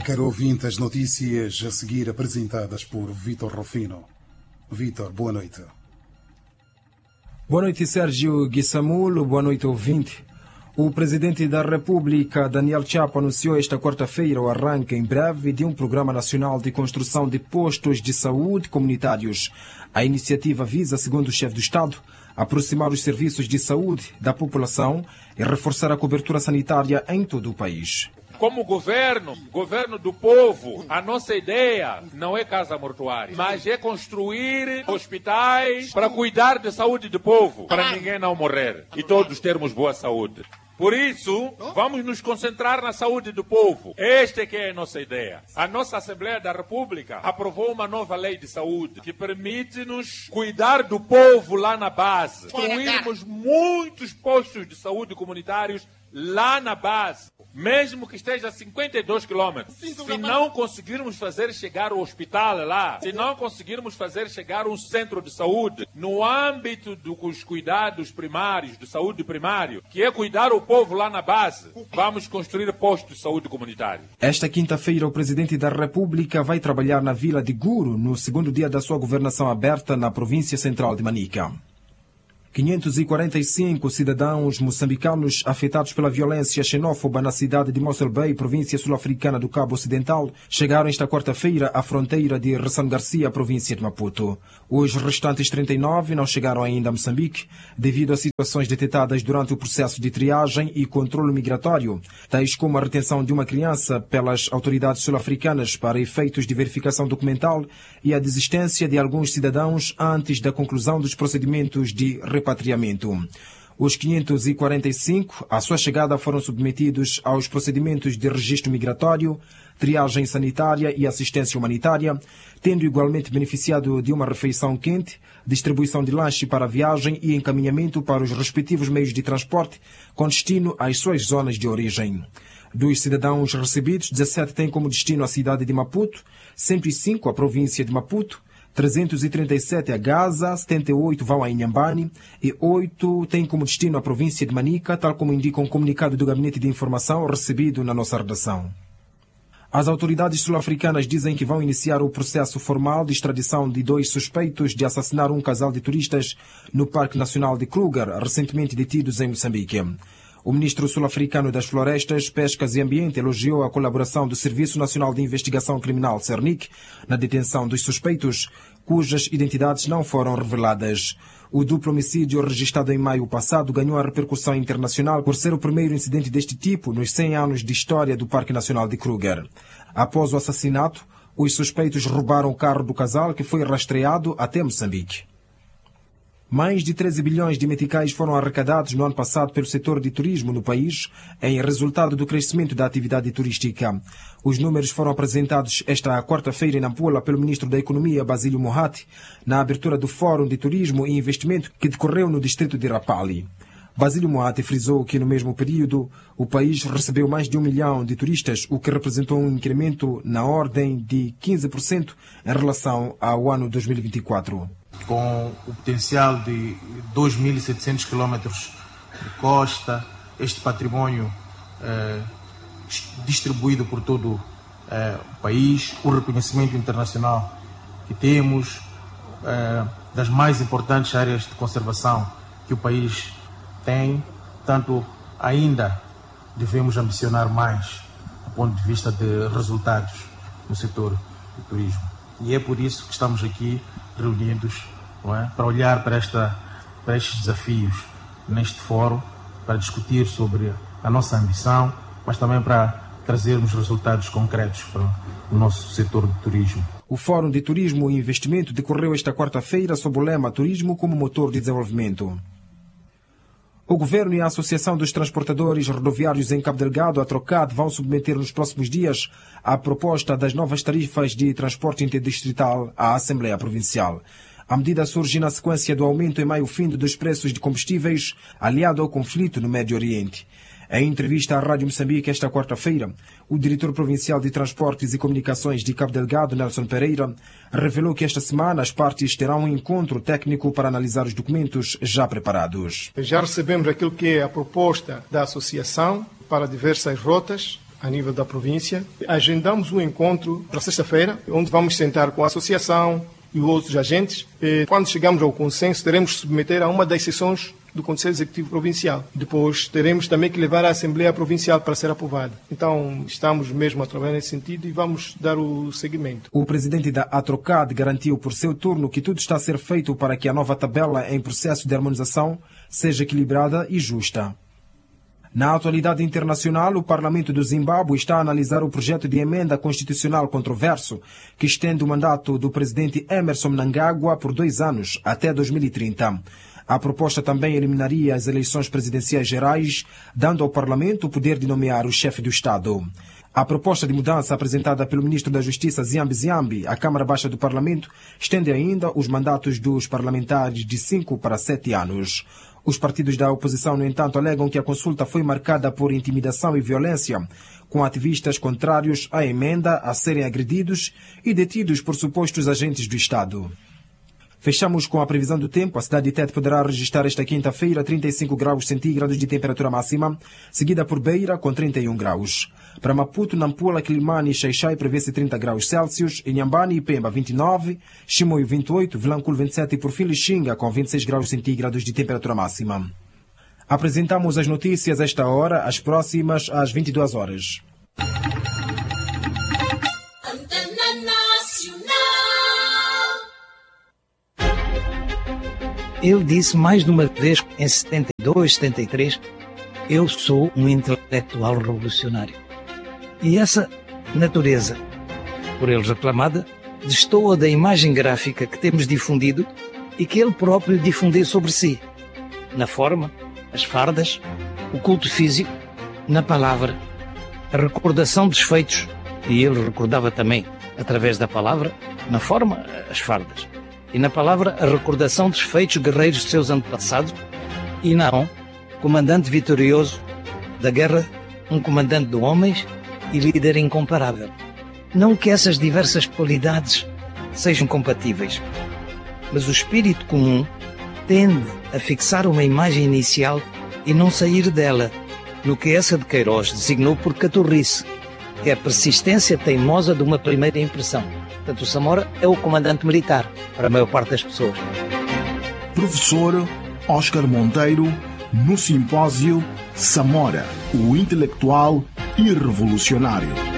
Caro ouvinte, as notícias a seguir apresentadas por Vítor Rufino. Vítor, boa noite. Boa noite, Sérgio Guissamulo. Boa noite, ouvinte. O Presidente da República, Daniel Chapo, anunciou esta quarta-feira o arranque em breve de um Programa Nacional de Construção de Postos de Saúde Comunitários. A iniciativa visa, segundo o chefe do Estado, aproximar os serviços de saúde da população e reforçar a cobertura sanitária em todo o país. Como governo do povo, a nossa ideia não é casa mortuária, mas é construir hospitais para cuidar da saúde do povo, para ninguém não morrer e todos termos boa saúde. Por isso, vamos nos concentrar na saúde do povo. Esta é que é a nossa ideia. A nossa Assembleia da República aprovou uma nova lei de saúde que permite-nos cuidar do povo lá na base. Construirmos muitos postos de saúde comunitários lá na base, mesmo que esteja a 52 quilômetros. Se não conseguirmos fazer chegar o hospital lá, se não conseguirmos fazer chegar um centro de saúde no âmbito dos cuidados primários, de saúde primário, que é cuidar o povo lá na base, vamos construir postos de saúde comunitário. Esta quinta-feira, o Presidente da República vai trabalhar na vila de Guru, no segundo dia da sua governação aberta na província central de Manica. 545 cidadãos moçambicanos afetados pela violência xenófoba na cidade de Mossel Bay, província sul-africana do Cabo Ocidental, chegaram esta quarta-feira à fronteira de Ressano Garcia, província de Maputo. Os restantes 39 não chegaram ainda a Moçambique devido a situações detectadas durante o processo de triagem e controle migratório, tais como a retenção de uma criança pelas autoridades sul-africanas para efeitos de verificação documental e a desistência de alguns cidadãos antes da conclusão dos procedimentos de repatriamento. Os 545, à sua chegada, foram submetidos aos procedimentos de registro migratório, triagem sanitária e assistência humanitária, tendo igualmente beneficiado de uma refeição quente, distribuição de lanche para a viagem e encaminhamento para os respectivos meios de transporte com destino às suas zonas de origem. Dos cidadãos recebidos, 17 têm como destino a cidade de Maputo, 105 a província de Maputo, 337 a Gaza, 78 vão a Inhambane e 8 têm como destino a província de Manica, tal como indica um comunicado do Gabinete de Informação recebido na nossa redação. As autoridades sul-africanas dizem que vão iniciar o processo formal de extradição de 2 suspeitos de assassinar um casal de turistas no Parque Nacional de Kruger, recentemente detidos em Moçambique. O ministro sul-africano das Florestas, Pescas e Ambiente elogiou a colaboração do Serviço Nacional de Investigação Criminal, CERNIC, na detenção dos suspeitos, cujas identidades não foram reveladas. O duplo homicídio registrado em maio passado ganhou a repercussão internacional por ser o primeiro incidente deste tipo nos 100 anos de história do Parque Nacional de Kruger. Após o assassinato, os suspeitos roubaram o carro do casal, que foi rastreado até Moçambique. Mais de 13 bilhões de meticais foram arrecadados no ano passado pelo setor de turismo no país, em resultado do crescimento da atividade turística. Os números foram apresentados esta quarta-feira em Nampula pelo ministro da Economia, Basílio Moratti, na abertura do Fórum de Turismo e Investimento que decorreu no distrito de Rapalli. Basílio Moatti frisou que no mesmo período o país recebeu mais de 1 milhão de turistas, o que representou um incremento na ordem de 15% em relação ao ano 2024. Com o potencial de 2.700 quilómetros de costa, este património distribuído por todo o país, o reconhecimento internacional que temos, das mais importantes áreas de conservação que o país tem, tanto ainda devemos ambicionar mais do ponto de vista de resultados no setor do turismo. E é por isso que estamos aqui reunidos, não é? Para olhar para estes desafios neste fórum, para discutir sobre a nossa ambição, mas também para trazermos resultados concretos para o nosso setor de turismo. O Fórum de Turismo e Investimento decorreu esta quarta-feira sob o lema Turismo como motor de desenvolvimento. O Governo e a Associação dos Transportadores Rodoviários em Cabo Delgado, a Trocad, vão submeter nos próximos dias a proposta das novas tarifas de transporte interdistrital à Assembleia Provincial. A medida surge na sequência do aumento em maio-fim dos preços de combustíveis, aliado ao conflito no Médio Oriente. Em entrevista à Rádio Moçambique esta quarta-feira, o diretor provincial de Transportes e Comunicações de Cabo Delgado, Nelson Pereira, revelou que esta semana as partes terão um encontro técnico para analisar os documentos já preparados. Já recebemos aquilo que é a proposta da associação para diversas rotas. a nível da província. Agendamos um encontro para sexta-feira, onde vamos sentar com a associação e outros agentes. E quando chegamos ao consenso, teremos que submeter a uma das sessões do Conselho Executivo Provincial. Depois teremos também que levar à Assembleia Provincial para ser aprovada. Então, estamos mesmo a trabalhar nesse sentido e vamos dar o seguimento. O presidente da Atrocad garantiu por seu turno que tudo está a ser feito para que a nova tabela em processo de harmonização seja equilibrada e justa. Na atualidade internacional, o Parlamento do Zimbábue está a analisar o projeto de emenda constitucional controverso que estende o mandato do presidente Emmerson Mnangagwa por 2 anos, até 2030. A proposta também eliminaria as eleições presidenciais gerais, dando ao Parlamento o poder de nomear o chefe do Estado. A proposta de mudança apresentada pelo ministro da Justiça, Ziambi Ziambi, à Câmara Baixa do Parlamento, estende ainda os mandatos dos parlamentares de 5 para 7 anos. Os partidos da oposição, no entanto, alegam que a consulta foi marcada por intimidação e violência, com ativistas contrários à emenda a serem agredidos e detidos por supostos agentes do Estado. Fechamos com a previsão do tempo. A cidade de Tete poderá registrar esta quinta-feira 35 graus centígrados de temperatura máxima, seguida por Beira com 31 graus. Para Maputo, Nampula, Quilimane e Xai-Xai prevê-se 30 graus Celsius, Inhambane e Pemba 29, Chimoio 28, Vilanculo 27 e por fim Lixinga com 26 graus centígrados de temperatura máxima. Apresentamos as notícias a esta hora, as próximas às 22 horas. Ele disse mais de uma vez, em 72, 73, eu sou um intelectual revolucionário. E essa natureza, por ele reclamada, destoa da imagem gráfica que temos difundido e que ele próprio difundiu sobre si. Na forma, as fardas, o culto físico, na palavra, a recordação dos feitos, e ele recordava também, através da palavra, na forma, as fardas. E na palavra, a recordação dos feitos guerreiros de seus antepassados, e Naon, comandante vitorioso da guerra, um comandante de homens e líder incomparável. Não que essas diversas qualidades sejam compatíveis, mas o espírito comum tende a fixar uma imagem inicial e não sair dela, no que essa de Queiroz designou por caturrice, que é a persistência teimosa de uma primeira impressão. Portanto, o Samora é o comandante militar, para a maior parte das pessoas. Professor Oscar Monteiro, no simpósio Samora, o intelectual e revolucionário.